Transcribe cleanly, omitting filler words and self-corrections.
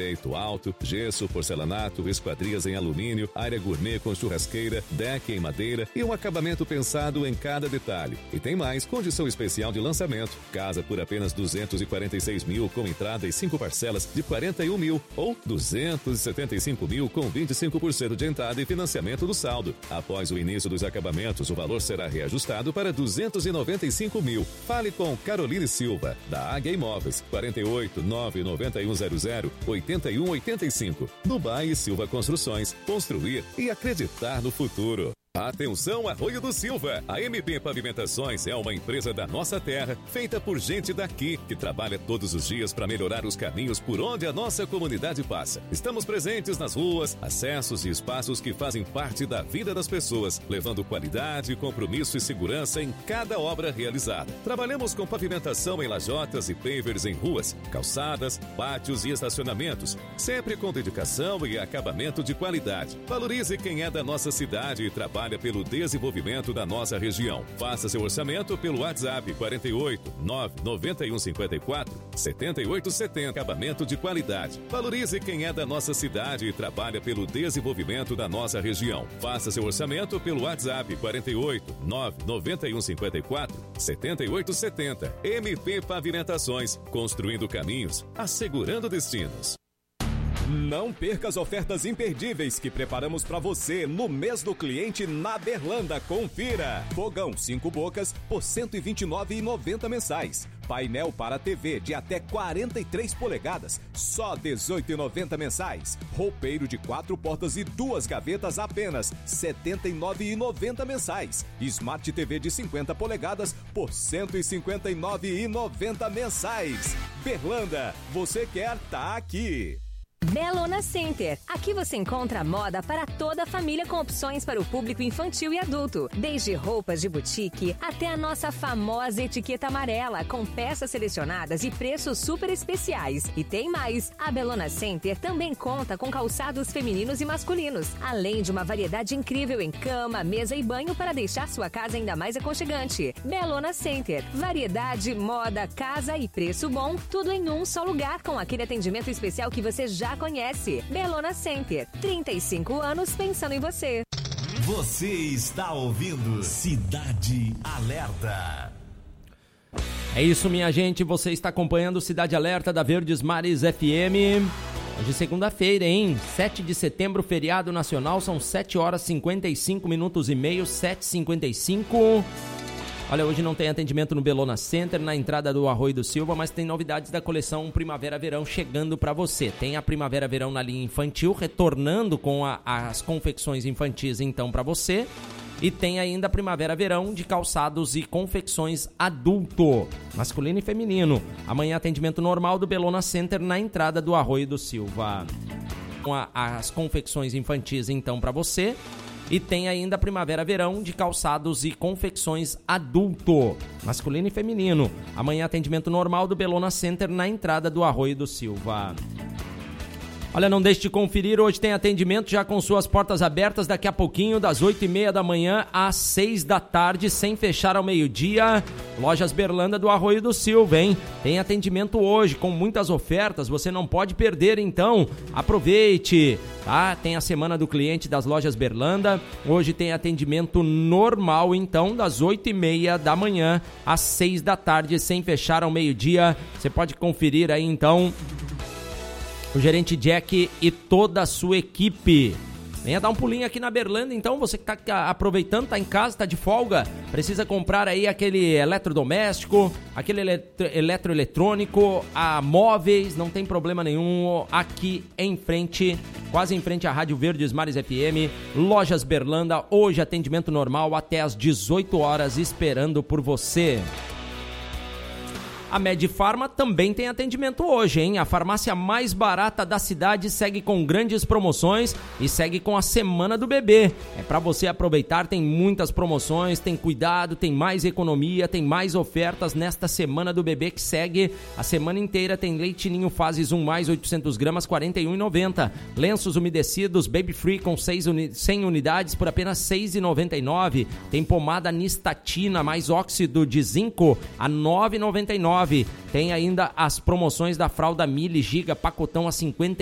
direito alto, gesso, porcelanato, esquadrias em alumínio, área gourmet com churrasqueira, deck em madeira e um acabamento pensado em cada detalhe. E tem mais, condição especial de lançamento. Casa por apenas 246 mil com entrada e 5 parcelas de 41 mil ou 275 mil com 25% de entrada e financiamento do saldo. Após o início dos acabamentos, o valor será reajustado para 295 mil. Fale com Caroline Silva, da Águia Imóveis, 48 99100 8185. Dubai e Silva Construções. Construir e acreditar no futuro. Atenção, Arroio do Silva! A MP Pavimentações é uma empresa da nossa terra, feita por gente daqui, que trabalha todos os dias para melhorar os caminhos por onde a nossa comunidade passa. Estamos presentes nas ruas, acessos e espaços que fazem parte da vida das pessoas, levando qualidade, compromisso e segurança em cada obra realizada. Trabalhamos com pavimentação em lajotas e pavers em ruas, calçadas, pátios e estacionamentos, sempre com dedicação e acabamento de qualidade. Valorize quem é da nossa cidade e trabalha pelo desenvolvimento da nossa região. Faça seu orçamento pelo WhatsApp 48 991 54 7870. Acabamento de qualidade. Valorize quem é da nossa cidade e trabalha pelo desenvolvimento da nossa região. Faça seu orçamento pelo WhatsApp 48 991 54 7870. MP Pavimentações, construindo caminhos, assegurando destinos. Não perca as ofertas imperdíveis que preparamos para você no mês do cliente na Berlanda. Confira! Fogão 5 bocas por R$ 129,90 mensais. Painel para TV de até 43 polegadas, só R$ 18,90 mensais. Roupeiro de 4 portas e 2 gavetas, apenas R$ 79,90 mensais. Smart TV de 50 polegadas por R$ 159,90 mensais. Berlanda, você quer tá aqui. Bellona Center. Aqui você encontra moda para toda a família com opções para o público infantil e adulto. Desde roupas de boutique até a nossa famosa etiqueta amarela com peças selecionadas e preços super especiais. E tem mais. A Bellona Center também conta com calçados femininos e masculinos, além de uma variedade incrível em cama, mesa e banho para deixar sua casa ainda mais aconchegante. Bellona Center. Variedade, moda, casa e preço bom, tudo em um só lugar com aquele atendimento especial que você já conhece. Bellona Center, 35 anos pensando em você. Você está ouvindo Cidade Alerta. É isso, minha gente, você está acompanhando Cidade Alerta da Verdes Mares FM. Hoje é segunda-feira, hein? 7 de setembro, feriado nacional, são 7 horas 55 minutos e meio, 7h55. Olha, hoje não tem atendimento no Bellona Center, na entrada do Arroio do Silva, mas tem novidades da coleção Primavera-Verão chegando para você. Tem a Primavera-Verão na linha infantil, retornando com as confecções infantis, então, para você. E tem ainda a Primavera-Verão de calçados e confecções adulto, masculino e feminino. Amanhã atendimento normal do Bellona Center na entrada do Arroio do Silva. Com as confecções infantis, então, para você. E tem ainda a Primavera-Verão de calçados e confecções adulto, masculino e feminino. Amanhã atendimento normal do Bellona Center na entrada do Arroio do Silva. Olha, não deixe de conferir, hoje tem atendimento já com suas portas abertas daqui a pouquinho, das 8h30 da manhã às 6 da tarde, sem fechar ao meio-dia. Lojas Berlanda do Arroio do Silva, hein? Tem atendimento hoje com muitas ofertas, você não pode perder, então aproveite, tá? Tem a Semana do Cliente das Lojas Berlanda, hoje tem atendimento normal, então, das 8h30 da manhã às 6 da tarde, sem fechar ao meio-dia. Você pode conferir aí, então, o gerente Jack e toda a sua equipe. Venha dar um pulinho aqui na Berlanda, então, você que tá aproveitando, tá em casa, tá de folga, precisa comprar aí aquele eletrodoméstico, aquele eletroeletrônico, móveis, não tem problema nenhum, aqui em frente, quase em frente à Rádio Verdes Mares FM, Lojas Berlanda, hoje atendimento normal até às 18 horas, esperando por você. A Medifarma também tem atendimento hoje, hein? A farmácia mais barata da cidade segue com grandes promoções e segue com a Semana do Bebê. É para você aproveitar, tem muitas promoções, tem cuidado, tem mais economia, tem mais ofertas nesta Semana do Bebê que segue a semana inteira. Tem leite ninho fases 1+, 800 gramas, R$ 41,90. Lenços umedecidos Baby Free com 100 unidades por apenas R$ 6,99. Tem pomada Nistatina mais óxido de zinco a R$ 9,99. Tem ainda as promoções da fralda Mili Giga, pacotão a R$ 50.